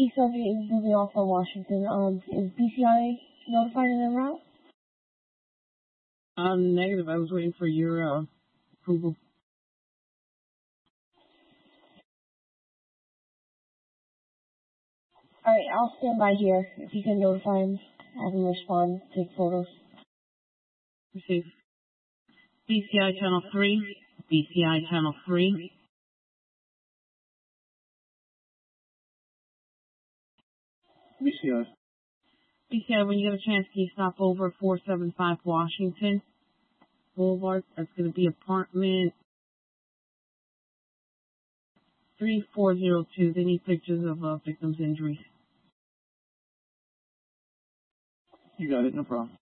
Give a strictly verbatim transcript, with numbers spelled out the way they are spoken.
East subject is moving off on Washington. Um, is B C I notified in their route? Um, negative. I was waiting for your uh, approval. Alright, I'll stand by here. If you can notify him, have him respond, take photos. Receive. B C I Channel three. B C I Channel three. B C I. B C I, when you get a chance, can you stop over four seven five Washington Boulevard? That's going to be apartment three four zero two. They need pictures of uh, victims' injuries. You got it, no problem.